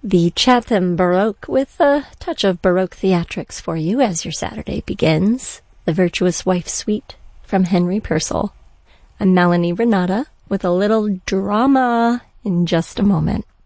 The Chatham Baroque with a touch of Baroque theatrics for you as your Saturday begins. The Virtuous Wife Suite from Henry Purcell. I'm Melanie Renata with a little drama in just a moment.